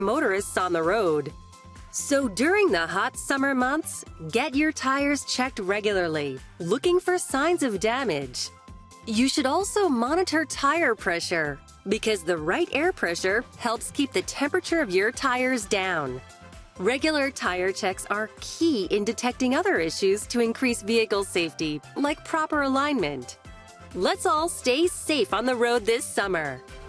motorists on the road. So during the hot summer months, get your tires checked regularly, looking for signs of damage. You should also monitor tire pressure, because the right air pressure helps keep the temperature of your tires down. Regular tire checks are key in detecting other issues to increase vehicle safety, like proper alignment. Let's all stay safe on the road this summer.